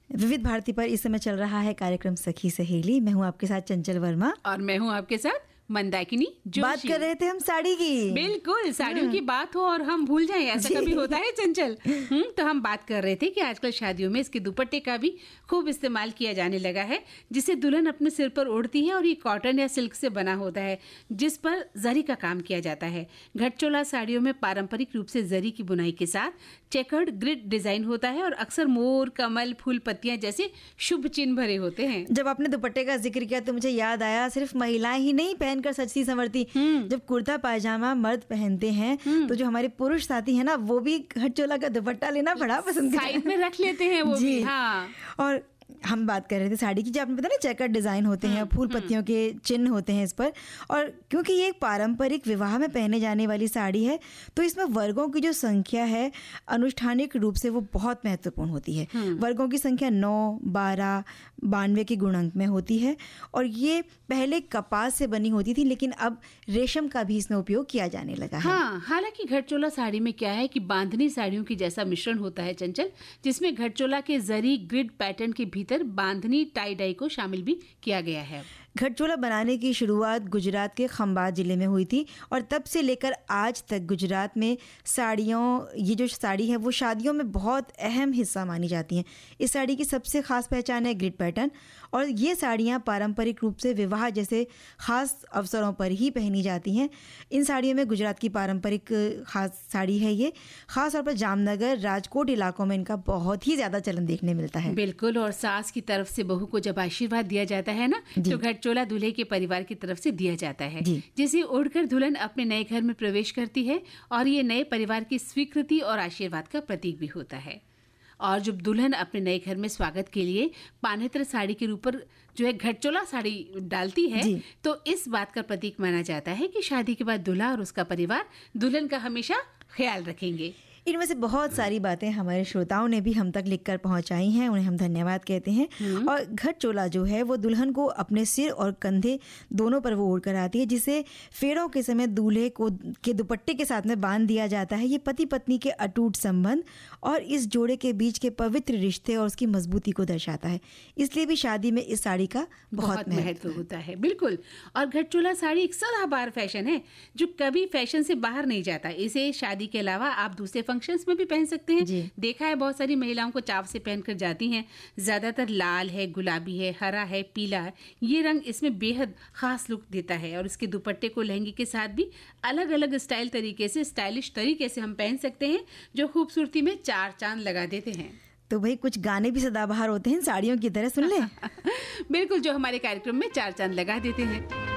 विविध भारती पर इस समय चल रहा है कार्यक्रम सखी सहेली। मैं हूँ आपके साथ चंचल वर्मा और मैं हूँ आपके साथ मंदाकिनी जोशी। बात कर रहे थे हम साड़ी की। बिल्कुल, साड़ियों की बात हो और हम भूल जाएं, ऐसा कभी होता है चंचल? तो हम बात कर रहे थे कि आजकल शादियों में इसके दुपट्टे का भी खूब इस्तेमाल किया जाने लगा है, जिसे दुल्हन अपने सिर पर ओढ़ती है और ये कॉटन या सिल्क से बना होता है, जिस पर जरी का काम किया जाता है। घटचोला साड़ियों में पारंपरिक रूप से जरी की बुनाई के साथ चेकर्ड ग्रिड डिजाइन होता है और अक्सर मोर, कमल, फूल पत्तियां जैसे शुभ चिन्ह भरे होते हैं। जब आपने दुपट्टे का जिक्र किया तो मुझे याद आया, सिर्फ महिलाएं ही नहीं पहनकर सजती संवरती, जब कुर्ता पायजामा मर्द पहनते हैं तो जो हमारे पुरुष साथी है ना, वो भी घटचोला का दुपट्टा लेना बड़ा पसंद करते हैं, साइड में रख लेते हैं वो भी। हाँ। और हम बात कर रहे थे साड़ी की, जो आपने पता ना चेकर डिजाइन होते हैं, फूल पत्तियों के चिन्ह होते हैं इस पर। और क्योंकि ये एक पारंपरिक विवाह में पहने जाने वाली साड़ी है तो इसमें वर्गों की जो संख्या है अनुष्ठानिक रूप से वो बहुत महत्वपूर्ण होती है। वर्गों की संख्या 9, 12, 92 के गुणक में होती है और ये पहले कपास से बनी होती थी, लेकिन अब रेशम का भी इसमें उपयोग किया जाने लगा है। हाँ, हालांकि घटचोला साड़ी में क्या है कि बांधनी साड़ियों की जैसा मिश्रण होता है चंचल, जिसमें घटचोला के जरी ग्रिड पैटर्न के भीतर बांधनी टाई डाई को शामिल भी किया गया है। घटचोला बनाने की शुरुआत गुजरात के खंभात जिले में हुई थी और तब से लेकर आज तक गुजरात में ये जो साड़ी है वो शादियों में बहुत अहम हिस्सा मानी जाती हैं। इस साड़ी की सबसे खास पहचान है ग्रिड पैटर्न और ये साड़ियाँ पारंपरिक रूप से विवाह जैसे खास अवसरों पर ही पहनी जाती हैं। इन साड़ियों में गुजरात की पारंपरिक खास साड़ी है ये, खास तौर पर जामनगर, राजकोट इलाकों में इनका बहुत ही ज्यादा चलन देखने मिलता है। बिल्कुल, और सास की तरफ से बहू को जब आशीर्वाद दिया जाता है ना, तो घटचोला दूल्हे के परिवार की तरफ से दिया जाता है, जिसे ओढ़कर दुल्हन अपने नए घर में प्रवेश करती है और ये नए परिवार की स्वीकृति और आशीर्वाद का प्रतीक भी होता है। और जब दुल्हन अपने नए घर में स्वागत के लिए पानेत्र साड़ी के ऊपर जो है घटचोला साड़ी डालती है, तो इस बात का प्रतीक माना जाता है कि शादी के बाद दूल्हा और उसका परिवार दुल्हन का हमेशा ख्याल रखेंगे। इनमें से बहुत सारी बातें हमारे श्रोताओं ने भी हम तक लिखकर पहुंचाई हैं, उन्हें हम धन्यवाद कहते हैं। और घटचोला जो है वो दुल्हन को अपने सिर और कंधे दोनों पर वो ओढ़ कर आती है, जिसे फेरों के समय दूल्हे को के दुपट्टे के साथ में बांध दिया जाता है। ये पति पत्नी के अटूट संबंध और इस जोड़े के बीच के पवित्र रिश्ते और उसकी मजबूती को दर्शाता है। इसलिए भी शादी में इस साड़ी का बहुत महत्व होता है। बिल्कुल, और घटचोला साड़ी एक सदाबहार फैशन है जो कभी फैशन से बाहर नहीं जाता। इसे शादी के अलावा आप दूसरे फंक्शंस में भी पहन सकते हैं। देखा है बहुत सारी महिलाओं को चाव से पहनकर जाती हैं। ज्यादातर लाल है, गुलाबी है, हरा है, पीला है। ये रंग इसमें बेहद खास लुक देता है और इसके दुपट्टे को लहंगे के साथ भी अलग अलग स्टाइलिश तरीके से हम पहन सकते हैं, जो खूबसूरती में 4 चांद लगा देते हैं। तो भाई कुछ गाने भी सदाबहार होते हैं साड़ियों की तरह, सुन ले। बिल्कुल, जो हमारे कार्यक्रम में 4 चांद लगा देते हैं।